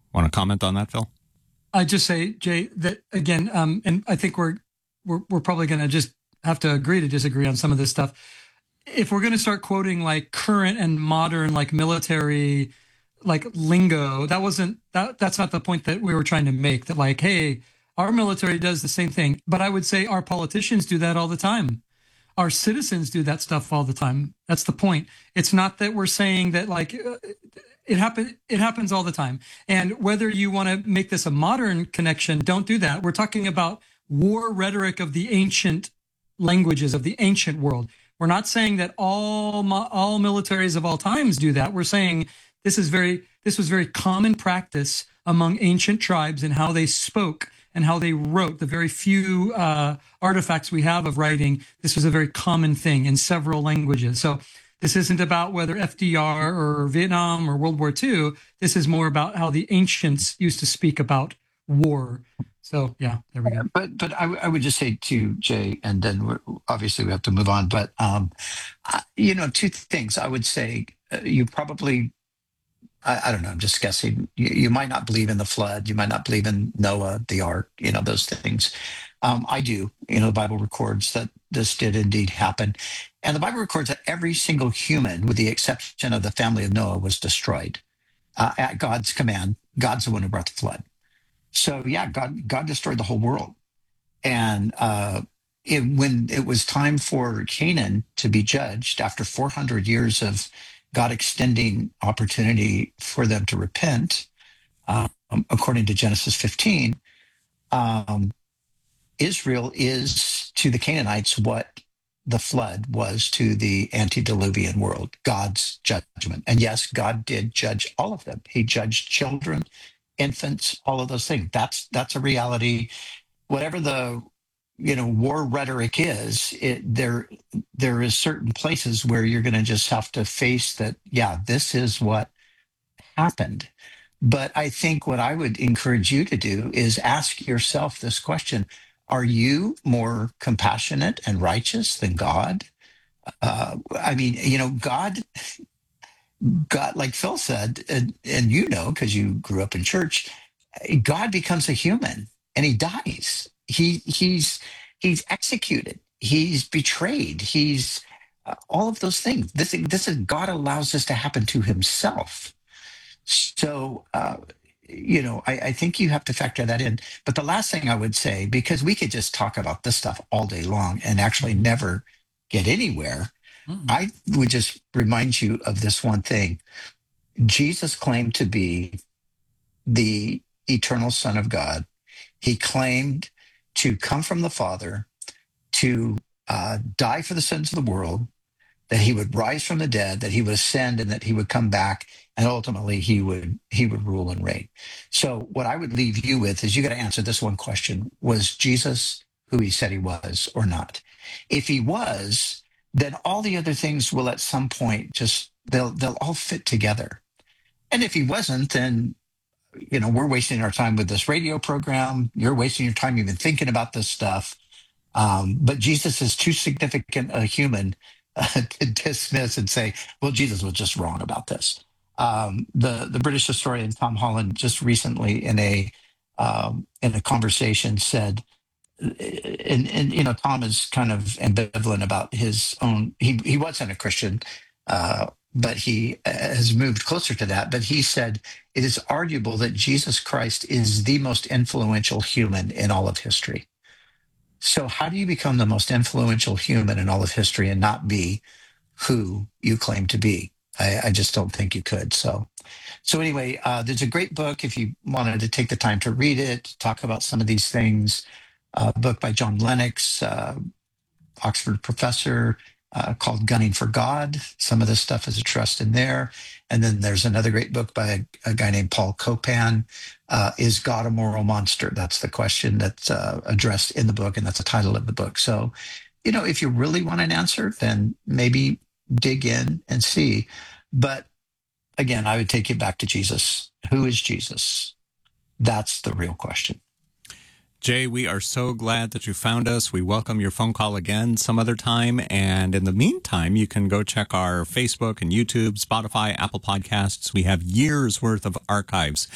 Want to comment on that, Phil? I just say, Jay, that again, and I think we're probably going to just have to agree to disagree on some of this stuff. If we're going to start quoting like current and modern, like military, like lingo, that's not the point that we were trying to make. That like, hey, our military does the same thing, but I would say our politicians do that all the time. Our citizens do that stuff all the time. That's the point. It's not that we're saying that like it happens all the time. And whether you want to make this a modern connection, don't do that. We're talking about war rhetoric of the ancient languages of the ancient world. We're not saying that all militaries of all times do that. We're saying this was very common practice among ancient tribes and how they spoke and how they wrote. The very few artifacts we have of writing, this was a very common thing in several languages. So this isn't about whether FDR or Vietnam or World War II. This is more about how the ancients used to speak about war. So, yeah, there we go. But I would just say to Jay, and then obviously we have to move on. But, two things I would say. You probably, I don't know, I'm just guessing. You might not believe in the flood. You might not believe in Noah, the ark, those things. I do. The Bible records that this did indeed happen. And the Bible records that every single human, with the exception of the family of Noah, was destroyed at God's command. God's the one who brought the flood. So, yeah, God destroyed the whole world. And when it was time for Canaan to be judged, after 400 years of God extending opportunity for them to repent, according to Genesis 15, Israel is to the Canaanites what the flood was to the antediluvian world, God's judgment. And yes, God did judge all of them. He judged children, infants, all of those things. That's a reality. Whatever the war rhetoric is, there is certain places where you're going to just have to face that. Yeah, this is what happened. But I think what I would encourage you to do is ask yourself this question: are you more compassionate and righteous than God? God, like Phil said, and because you grew up in church, God becomes a human and he dies. He's executed. He's betrayed. He's all of those things. This is God allows this to happen to himself. So, I think you have to factor that in. But the last thing I would say, because we could just talk about this stuff all day long and actually never get anywhere, I would just remind you of this one thing. Jesus claimed to be the eternal Son of God. He claimed to come from the Father, to die for the sins of the world, that he would rise from the dead, that he would ascend, and that he would come back, and ultimately he would rule and reign. So what I would leave you with is you got to answer this one question: was Jesus who he said he was or not? If he was, then all the other things will at some point just they'll all fit together. And if he wasn't, then we're wasting our time with this radio program. You're wasting your time even thinking about this stuff. But Jesus is too significant a human to dismiss and say, well, Jesus was just wrong about this. The British historian Tom Holland just recently in a conversation said, and Tom is kind of ambivalent about his own. He wasn't a Christian, but he has moved closer to that. But he said it is arguable that Jesus Christ is the most influential human in all of history. So how do you become the most influential human in all of history and not be who you claim to be? I just don't think you could. So anyway, there's a great book if you wanted to take the time to read it, talk about some of these things. A book by John Lennox, Oxford professor, called Gunning for God. Some of this stuff is addressed in there. And then there's another great book by a guy named Paul Copan, Is God a Moral Monster? That's the question that's addressed in the book, and that's the title of the book. So, if you really want an answer, then maybe dig in and see. But again, I would take you back to Jesus. Who is Jesus? That's the real question. Jay, we are so glad that you found us. We welcome your phone call again some other time. And in the meantime, you can go check our Facebook and YouTube, Spotify, Apple Podcasts. We have years worth of archives